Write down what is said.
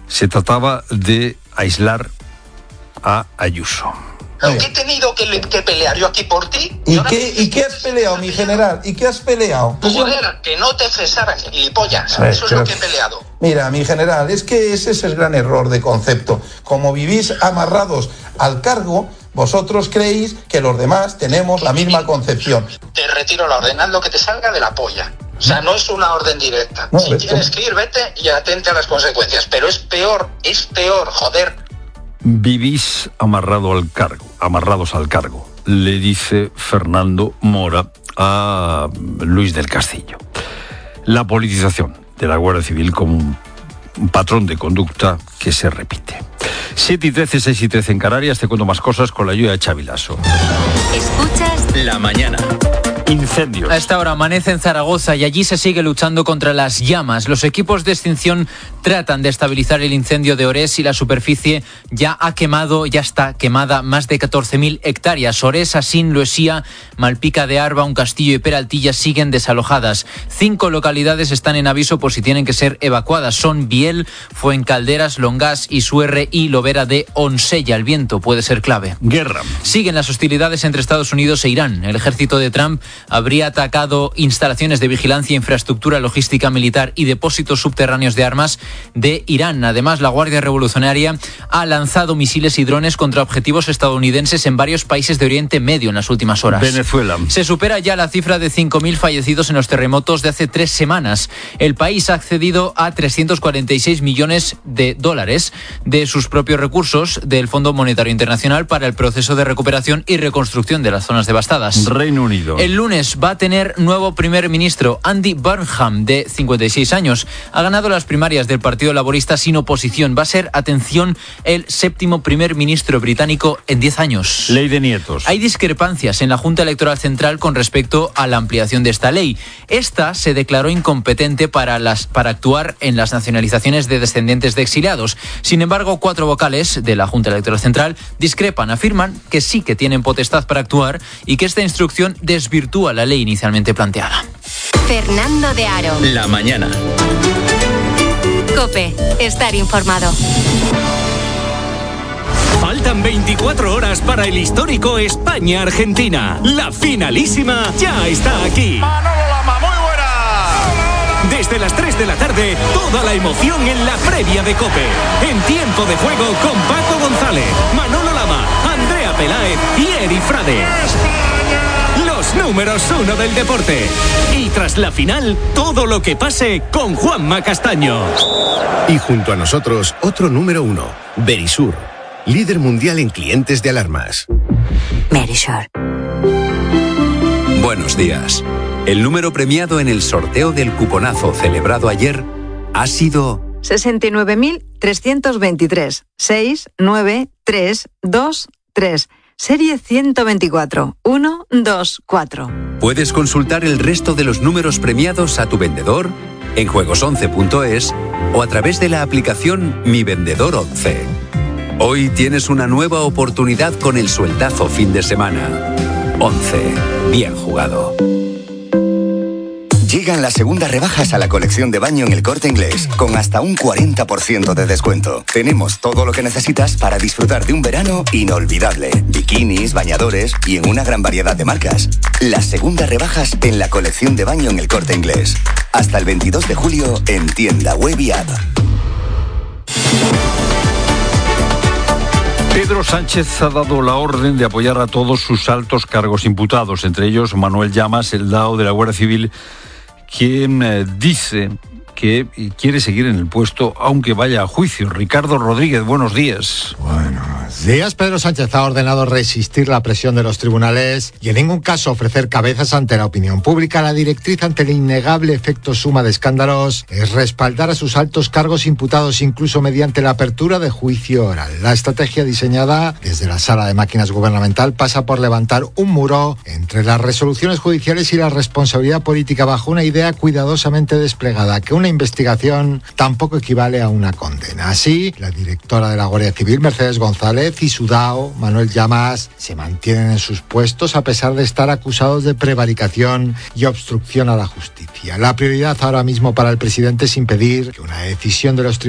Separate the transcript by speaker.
Speaker 1: Se trataba de aislar a Ayuso.
Speaker 2: Lo que he tenido que pelear yo aquí por ti.
Speaker 3: ¿Y qué has peleado, mi general? ¿Y qué has peleado?
Speaker 2: Joder, que no te cesaran, gilipollas. Eso es lo que he peleado.
Speaker 3: Mira, mi general, es que ese es el gran error de concepto. Como vivís amarrados al cargo, vosotros creéis que los demás tenemos la misma concepción.
Speaker 2: Te retiro la orden, haz lo que te salga de la polla. O sea, no es una orden directa.
Speaker 3: No,
Speaker 2: si tienes que ir, vete y atente a las consecuencias. Pero es peor, joder.
Speaker 1: Vivís amarrados al cargo, le dice Fernando Mora a Luis del Castillo. La politización de la Guardia Civil como un patrón de conducta que se repite. 7:13, 6:13 en Canarias. Te cuento más cosas con la ayuda de Xavi Lasso.
Speaker 4: Escuchas La Mañana.
Speaker 1: Incendios.
Speaker 5: A esta hora amanece en Zaragoza y allí se sigue luchando contra las llamas. Los equipos de extinción tratan de estabilizar el incendio de Orés y la superficie ya está quemada más de 14.000 hectáreas. Orés, Asín, Loesía, Malpica de Arba, Un Castillo y Peraltilla siguen desalojadas. 5 localidades están en aviso por si tienen que ser evacuadas. Son Biel, Fuencalderas, Longás, Isuerre y Lobera de Onsella. El viento puede ser clave.
Speaker 1: Guerra.
Speaker 5: Siguen las hostilidades entre Estados Unidos e Irán. El ejército de Trump habría atacado instalaciones de vigilancia, infraestructura logística militar y depósitos subterráneos de armas de Irán. Además, la Guardia Revolucionaria ha lanzado misiles y drones contra objetivos estadounidenses en varios países de Oriente Medio en las últimas horas.
Speaker 1: Venezuela.
Speaker 5: Se supera ya la cifra de 5.000 fallecidos en los terremotos de hace 3 semanas. El país ha accedido a $346 millones de sus propios recursos del Fondo Monetario Internacional para el proceso de recuperación y reconstrucción de las zonas devastadas.
Speaker 1: Reino Unido.
Speaker 5: El lunes va a tener nuevo primer ministro. Andy Burnham, de 56 años, ha ganado las primarias del Partido Laborista sin oposición. Va a ser, atención, el 7º primer ministro británico en 10 años.
Speaker 1: Ley de nietos.
Speaker 5: Hay discrepancias en la Junta Electoral Central con respecto a la ampliación de esta ley. Esta se declaró incompetente para actuar en las nacionalizaciones de descendientes de exiliados. Sin embargo, 4 vocales de la Junta Electoral Central discrepan, afirman que sí que tienen potestad para actuar y que esta instrucción desvirtúa la ley inicialmente planteada.
Speaker 4: Fernando de Aro.
Speaker 6: La Mañana.
Speaker 4: COPE. Estar informado.
Speaker 6: Faltan 24 horas para el histórico España-Argentina. La finalísima ya está aquí.
Speaker 7: Manolo Lama, muy buena.
Speaker 6: Desde las 3 de la tarde, toda la emoción en la previa de COPE. En tiempo de juego con Paco González, Manolo Lama, Andrea Peláez y Eri Frade. Los números 1 del deporte. Y tras la final, todo lo que pase con Juanma Castaño.
Speaker 8: Y junto a nosotros, otro número 1, Verisur, líder mundial en clientes de alarmas.
Speaker 4: Verisur.
Speaker 9: Buenos días. El número premiado en el sorteo del cuponazo celebrado ayer ha sido
Speaker 10: 69.323 69323. Serie 124 124.
Speaker 9: Puedes consultar el resto de los números premiados a tu vendedor en juegos11.es o a través de la aplicación Mi Vendedor 11. Hoy tienes una nueva oportunidad con el sueldazo fin de semana. 11. Bien jugado.
Speaker 11: Llegan las segundas rebajas a la colección de baño en El Corte Inglés, con hasta un 40% de descuento. Tenemos todo lo que necesitas para disfrutar de un verano inolvidable. Bikinis, bañadores y en una gran variedad de marcas. Las segundas rebajas en la colección de baño en El Corte Inglés. Hasta el 22 de julio en tienda web y app.
Speaker 1: Pedro Sánchez ha dado la orden de apoyar a todos sus altos cargos imputados, entre ellos Manuel Llamas, el DAO de la Guardia Civil, quien dice que quiere seguir en el puesto aunque vaya a juicio. Ricardo Rodríguez, buenos días.
Speaker 12: Buenos días. Pedro Sánchez ha ordenado resistir la presión de los tribunales y en ningún caso ofrecer cabezas ante la opinión pública. La directriz ante el innegable efecto suma de escándalos es respaldar a sus altos cargos imputados incluso mediante la apertura de juicio oral. La estrategia diseñada desde la Sala de Máquinas Gubernamental pasa por levantar un muro entre las resoluciones judiciales y la responsabilidad política bajo una idea cuidadosamente desplegada, que una investigación tampoco equivale a una condena. Así, la directora de la Guardia Civil, Mercedes González, y su DAO, Manuel Llamas, se mantienen en sus puestos a pesar de estar acusados de prevaricación y obstrucción a la justicia. La prioridad ahora mismo para el presidente es impedir que una decisión de los